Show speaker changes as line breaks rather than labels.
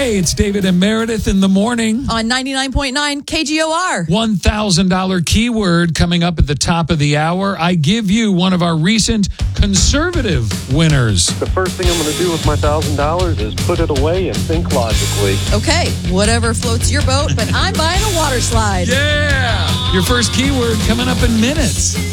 Hey, it's David and Meredith in the morning.
On 99.9 KGOR.
$1,000 keyword coming up at the top of the hour. I give you one of our recent conservative winners.
The first thing I'm going to do with my $1,000 is put it away and think logically.
Okay, whatever floats your boat, but I'm buying a water slide.
Yeah! Your first keyword coming up in minutes.